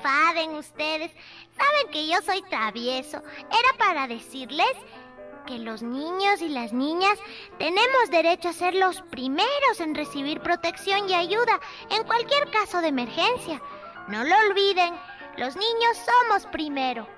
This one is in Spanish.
enfaden ustedes. Saben que yo soy travieso. Era para decirles que los niños y las niñas tenemos derecho a ser los primeros en recibir protección y ayuda en cualquier caso de emergencia. No lo olviden, los niños somos primero.